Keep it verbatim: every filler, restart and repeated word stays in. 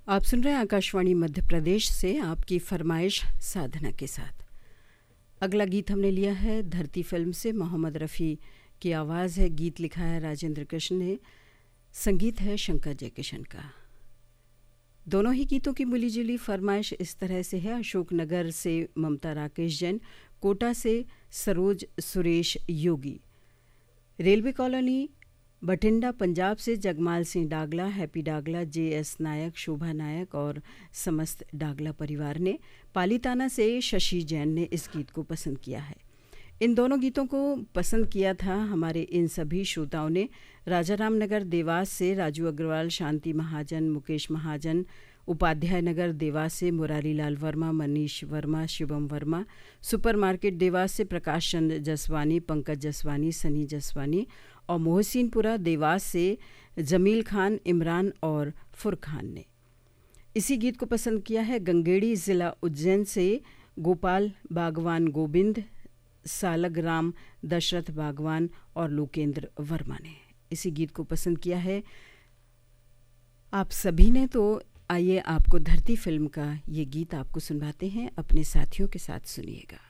आप सुन रहे हैं आकाशवाणी मध्य प्रदेश से आपकी फरमाइश साधना के साथ। अगला गीत हमने लिया है धरती फिल्म से। मोहम्मद रफ़ी की आवाज़ है, गीत लिखा है राजेंद्र कृष्ण ने, संगीत है शंकर जयकिशन का। दोनों ही गीतों की मिली जुली फरमाइश इस तरह से है। अशोकनगर से ममता राकेश जैन, कोटा से सरोज सुरेश योगी, रेलवे कॉलोनी बठिंडा पंजाब से जगमाल सिंह डागला, हैप्पी डागला, जे एस नायक, शोभा नायक और समस्त डागला परिवार ने, पालीताना से शशि जैन ने इस गीत को पसंद किया है। इन दोनों गीतों को पसंद किया था हमारे इन सभी श्रोताओं ने राजा राम नगर देवास से राजू अग्रवाल, शांति महाजन, मुकेश महाजन, उपाध्याय नगर देवास से मुरारी लाल वर्मा, मनीष वर्मा, शिवम वर्मा, सुपर मार्केट देवास से प्रकाश चंद्र जसवानी, पंकज जसवानी, सनी जसवानी और मोहसिनपुरा देवास से जमील खान, इमरान और फुरखान ने इसी गीत को पसंद किया है। गंगेड़ी ज़िला उज्जैन से गोपाल बागवान गोविंद, सालग राम, दशरथ बागवान और लोकेंद्र वर्मा ने इसी गीत को पसंद किया है आप सभी ने। तो आइए आपको धरती फिल्म का ये गीत आपको सुनवाते हैं, अपने साथियों के साथ सुनिएगा।